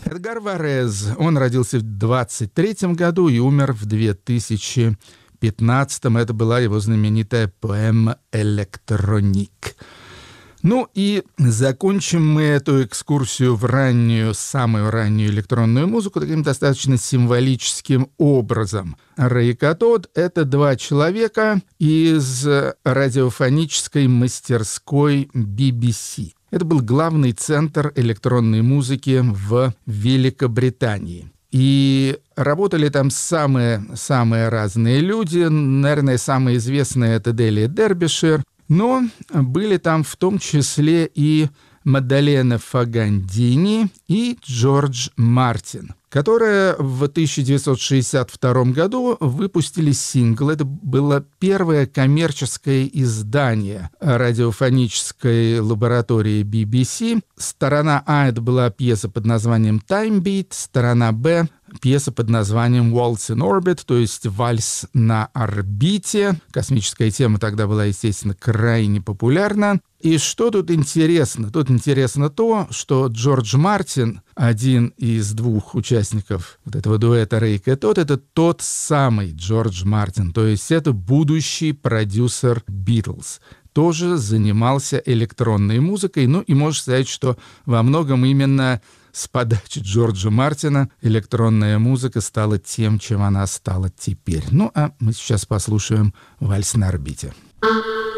Эдгар Варез, он родился в 23 году и умер в 2015. Это была его знаменитая поэма «Электроник». Ну и закончим мы эту экскурсию в самую раннюю электронную музыку таким достаточно символическим образом. Рэй и Тодд — это два человека из радиофонической мастерской BBC. Это был главный центр электронной музыки в Великобритании. И работали там самые разные люди. Наверное, самые известные — это Делия Дербишир. Но были там в том числе и Мадалена Фагандини и Джордж Мартин, которые в 1962 году выпустили сингл. Это было первое коммерческое издание радиофонической лаборатории BBC. Сторона А — это была пьеса под названием «Time Beat», сторона Б — пьеса под названием «Waltz in Orbit», то есть «Вальс на орбите». Космическая тема тогда была, естественно, крайне популярна. И что тут интересно? Тут интересно то, что Джордж Мартин, один из двух участников вот этого дуэта Рэй и Тодд, это тот самый Джордж Мартин, то есть это будущий продюсер Битлз. Тоже занимался электронной музыкой, ну и можно сказать, что во многом именно с подачи Джорджа Мартина электронная музыка стала тем, чем она стала теперь. Ну а мы сейчас послушаем «Вальс на орбите».